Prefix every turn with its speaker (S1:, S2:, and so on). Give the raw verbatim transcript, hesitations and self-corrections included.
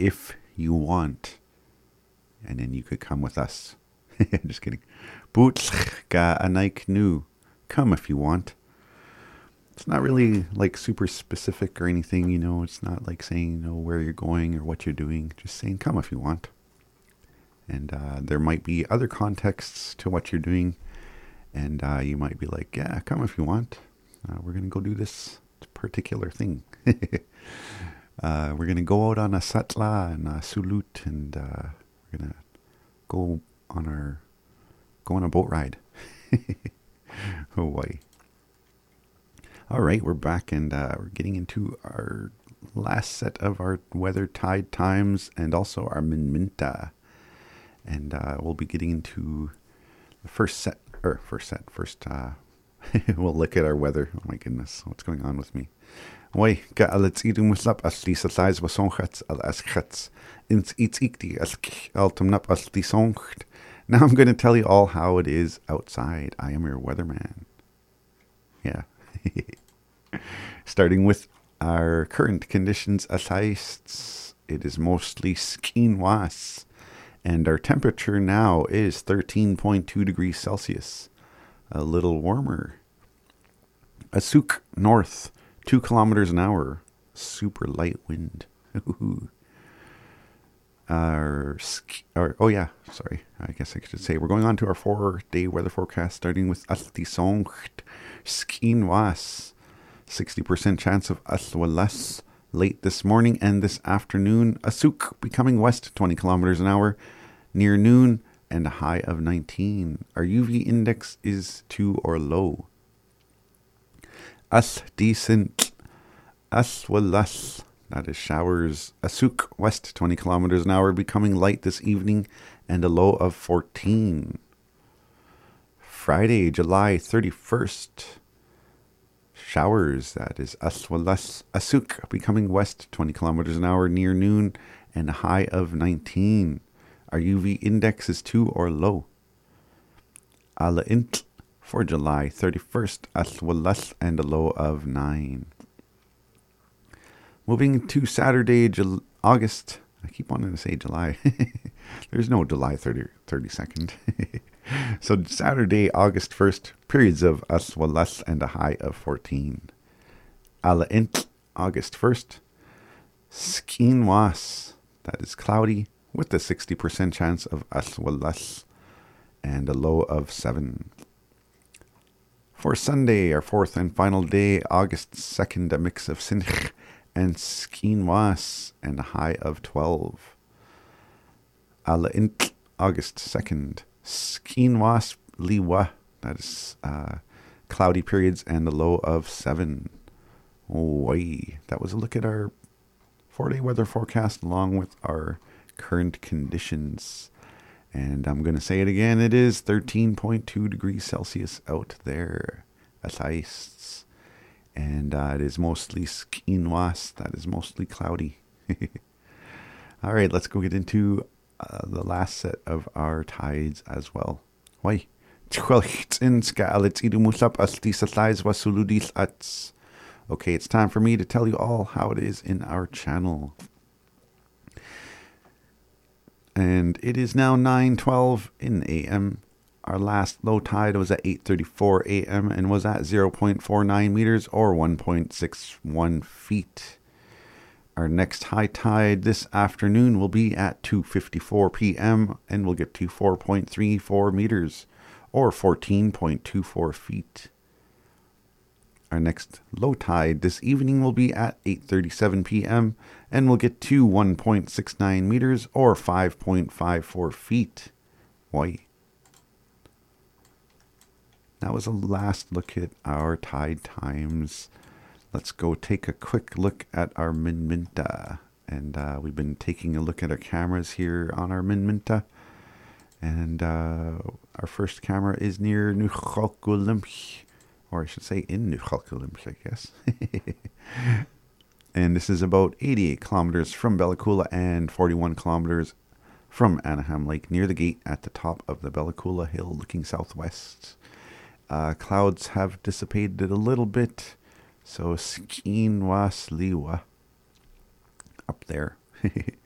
S1: if you want. And then you could come with us. Just kidding. Boots ga anaik nu. Come if you want. It's not really like super specific or anything, you know. It's not like saying, you know, where you're going or what you're doing. Just saying, come if you want. And uh, there might be other contexts to what you're doing. And uh, you might be like, yeah, come if you want. Uh, we're going to go do this particular thing. uh, we're going to go out on a satla and a sulut. And uh, we're going to go on our, go on a boat ride. Hawaii. All right, we're back and uh, we're getting into our last set of our weather tide times and also our minminta. And uh, we'll be getting into the first set, or first set, first, uh, we'll look at our weather. Oh my goodness, what's going on with me? Wai, ka alats idu muslap as li satlais wasonchats al as chats. Ins its ikti as altumnap as li soncht. Now I'm going to tell you all how it is outside. I am your weatherman. Yeah. Starting with our current conditions as heists, it is mostly skinwas. And our temperature now is thirteen point two degrees Celsius. A little warmer. Asuk north, two kilometers an hour. Super light wind. Our, our, oh yeah, sorry. I guess I should say we're going on to our four-day weather forecast, starting with Astisoncht, Skinwas. sixty percent chance of Aswalas. Late this morning and this afternoon, Asuk becoming west twenty kilometers an hour near noon and a high of nineteen. Our U V index is two or low. As decent, Aswalas, that is showers. Asuk west twenty kilometers an hour becoming light this evening and a low of fourteen. Friday, July thirty-first. Showers, that is Aswalas, Asuk, becoming west twenty kilometers an hour near noon and a high of nineteen. Our U V index is two or low. Alaint for July thirty-first, Aswalas, and a low of nine. Moving to Saturday, Jul- August, I keep wanting to say July. There's no July thirty, thirty-second. So Saturday, August first, periods of Aswalas and a high of fourteen. Alaint, August first. Skinwas, that is cloudy, with a sixty percent chance of Aswalas and a low of seven. For Sunday, our fourth and final day, August second, a mix of Sinch and Skinwas and a high of twelve. Alaint, August second. Skinwas liwa, that is uh, cloudy periods and a low of seven. Oi, that was a look at our four-day weather forecast along with our current conditions. And I'm going to say it again, it is thirteen point two degrees Celsius out there at ice. And uh, it is mostly skinwas, that is mostly cloudy. All right, let's go get into Uh, the last set of our tides as well. Why? Okay, it's time for me to tell you all how it is in our channel. And it is now nine twelve in A M. Our last low tide was at eight thirty-four A M and was at zero point four nine meters or one point six one feet. Our next high tide this afternoon will be at two fifty-four P M and we'll get to four point three four meters or fourteen point two four feet. Our next low tide this evening will be at eight thirty-seven P M and we'll get to one point six nine meters or five point five four feet. Why? That was a last look at our tide times. Let's go take a quick look at our Minminta. And uh, we've been taking a look at our cameras here on our Minminta. And uh, our first camera is near Nuchalkulimch. Or I should say in Nuchalkulimch, I guess. And this is about eighty-eight kilometers from Bella Coola and forty-one kilometers from Anaheim Lake near the gate at the top of the Bella Coola Hill looking southwest. Uh, clouds have dissipated a little bit. So Skinwas liwa up there.